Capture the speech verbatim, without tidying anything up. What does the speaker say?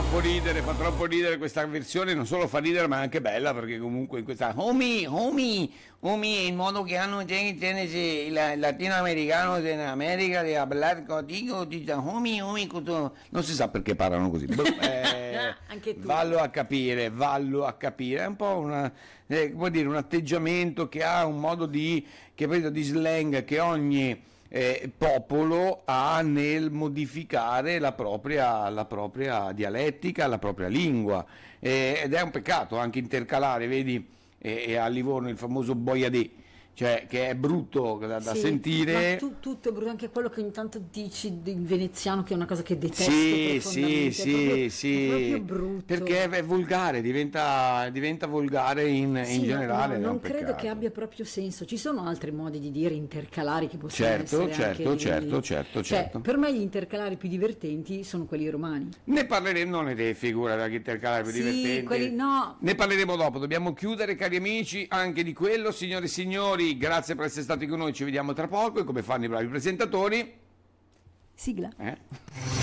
troppo ridere, fa troppo ridere questa versione, non solo fa ridere ma è anche bella, perché comunque in questa homie, homie, homie, il modo che hanno tienes il latinoamericano in America di hablar contigo, dice homie, homie, non si sa perché parlano così. eh, Anche tu. Vallo a capire, vallo a capire, è un po' una, eh, come dire, un atteggiamento che ha un modo di, che vedo di slang che ogni Eh, popolo ha nel modificare la propria, la propria dialettica, la propria lingua, eh, ed è un peccato anche intercalare, vedi, eh, eh, a Livorno il famoso boiadè, cioè che è brutto da, da Sì, sentire. ma tu, tutto è brutto, anche quello che ogni tanto dici in veneziano, che è una cosa che detesto Sì, profondamente. sì, è proprio, sì, sì, è proprio brutto. perché è volgare, diventa, diventa volgare in, Sì, in no, generale. no, ed è non un credo peccato. che abbia proprio senso. Ci sono altri modi di dire intercalari che possono Certo, essere certo, anche certo, di- certo, cioè, certo. per me gli intercalari più divertenti sono quelli romani. Ne parleremo, non ne deve figura da intercalare più Sì, divertente. quelli- no. Ne parleremo dopo, dobbiamo chiudere, cari amici, anche di quello. Signore e signori, grazie per essere stati con noi, ci vediamo tra poco e come fanno i bravi presentatori. Sigla. Eh?